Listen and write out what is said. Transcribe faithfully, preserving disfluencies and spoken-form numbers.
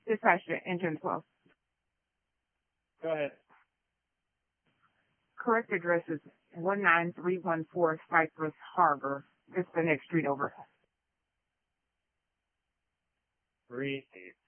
Dispatch to engine twelve. Go ahead. Correct address is one nine three one four Cypress Harbor. It's the next street over. Three eight.